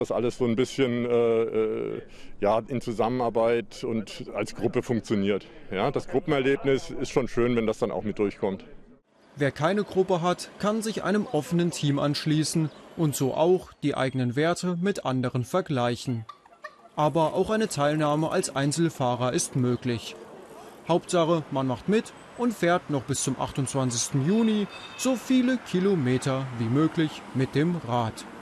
Dass alles so ein bisschen ja, in Zusammenarbeit und als Gruppe funktioniert. Ja, das Gruppenerlebnis ist schon schön, wenn das dann auch mit durchkommt. Wer keine Gruppe hat, kann sich einem offenen Team anschließen und so auch die eigenen Werte mit anderen vergleichen. Aber auch eine Teilnahme als Einzelfahrer ist möglich. Hauptsache, man macht mit und fährt noch bis zum 28. Juni so viele Kilometer wie möglich mit dem Rad.